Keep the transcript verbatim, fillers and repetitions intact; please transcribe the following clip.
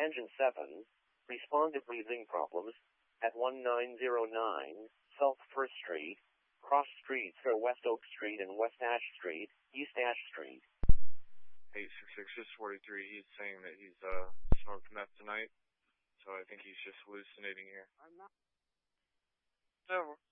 Engine seven, respond to breathing problems at one nine zero nine South First Street, cross streets for West Oak Street and West Ash Street, East Ash Street. eight six six, just forty-three, he's saying that he's uh smoked meth tonight, so I think he's just hallucinating here. I'm not. Over.